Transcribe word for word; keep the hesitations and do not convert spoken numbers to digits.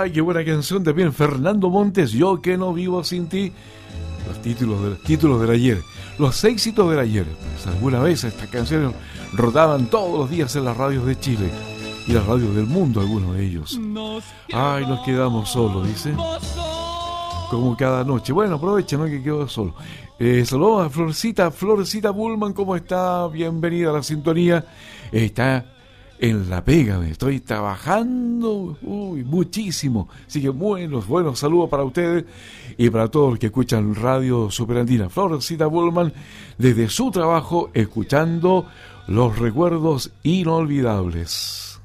Ay, qué buena canción también. Fernando Montes, Yo que no vivo sin ti. Los títulos, de, títulos del ayer. Los éxitos del ayer. Pues alguna vez estas canciones rodaban todos los días en las radios de Chile. Y las radios del mundo, algunos de ellos. Ay, nos quedamos solos, dice. Como cada noche. Bueno, aprovecha, ¿no? Que quedo solo. Eh, saludos a Florcita, Florcita Bullman, ¿cómo está? Bienvenida a la sintonía. Está en la pega, me estoy trabajando, uy, muchísimo. Así que buenos, buenos saludos para ustedes y para todos los que escuchan Radio Superandina. Florcita Bullman, desde su trabajo, escuchando los recuerdos inolvidables.